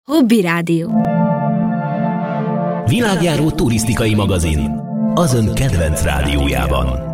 Hobby Rádió. Világjáró turisztikai magazin az ön kedvenc rádiójában.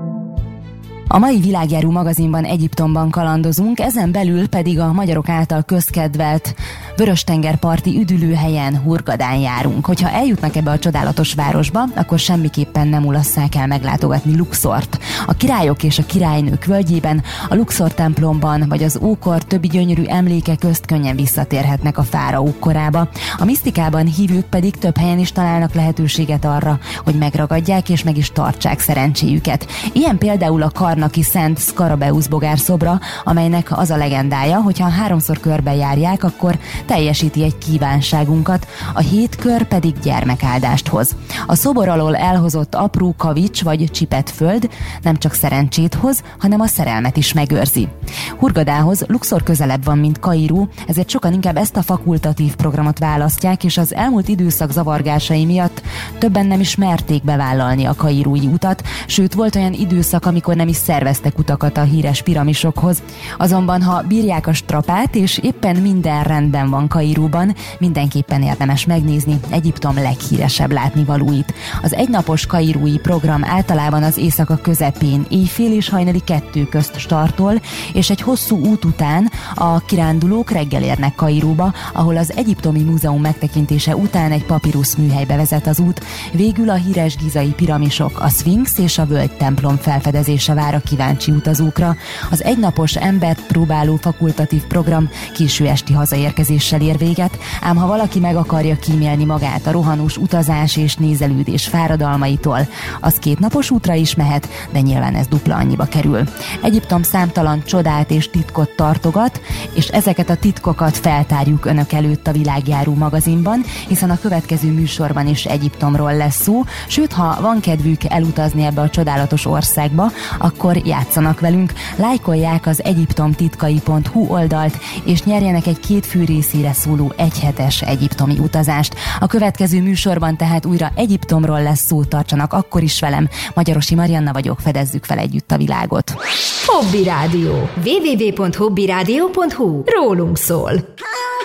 A mai Világjáró magazinban Egyiptomban kalandozunk, ezen belül pedig a magyarok által közkedvelt Vörös-tengerparti üdülőhelyen, Hurgadán járunk. Hogyha eljutnak ebbe a csodálatos városba, akkor semmiképpen nem ulasszák el meglátogatni Luxort. A királyok és a királynők völgyében, a Luxor templomban vagy az ókor többi gyönyörű emléke közt könnyen visszatérhetnek a fáraók korába. A misztikában hívők pedig több helyen is találnak lehetőséget arra, hogy megragadják és meg is tartsák szerencséjüket. Ilyen például a karnaki Szent Szkarabeusz bogár szobra, amelynek az a legendája, hogyha 3-szor körbe járják, akkor teljesíti egy kívánságunkat, a 7 kör pedig gyermekáldást hoz. A szobor alól elhozott apró kavics vagy csipett föld nem csak szerencsét hoz, hanem a szerelmet is megőrzi. Hurgadához Luxor közelebb van, mint Kairó, ezért sokan inkább ezt a fakultatív programot választják, és az elmúlt időszak zavargásai miatt többen nem is merték bevállalni a kairói utat, sőt volt olyan időszak, amikor nem is szerveztek utakat a híres piramisokhoz. Azonban, ha bírják a strapát, és éppen minden rendben van Kairóban, mindenképpen érdemes megnézni Egyiptom leghíresebb látnivalóit. Az egynapos kairói program általában az éjszaka közepén, éjfél és hajnali 2 közt startol, és egy hosszú út után a kirándulók reggel érnek Kairóba, ahol az Egyiptomi Múzeum megtekintése után egy papírusz műhelybe vezet az út, végül a híres gízai piramisok, a Szfinx és a völgytemplom felfedezése vár a kíváncsi utazókra. Az egynapos embert próbáló fakultatív program késő esti hazaérkezéssel ér véget, ám ha valaki meg akarja kímélni magát a rohanós utazás és nézelődés fáradalmaitól, az 2 napos útra is mehet, de nyilván ez dupla annyiba kerül. Egyiptom számtalan csodát és titkot tartogat, és ezeket a titkokat feltárjuk önök előtt a Világjáró magazinban, hiszen a következő műsorban is Egyiptomról lesz szó, sőt, ha van kedvük elutazni ebbe a csodálatos országba, akkor játszanak velünk, lájkolják az egyiptomtitkai.hu oldalt, és nyerjenek egy 2 fő részére szóló egyhetes egyiptomi utazást. A következő műsorban tehát újra Egyiptomról lesz szó, tartsanak akkor is velem. Magyarosi Marianna vagyok, fedezzük fel együtt a világot. Hobby Rádió. www.hobbyradio.hu. Rólunk szól.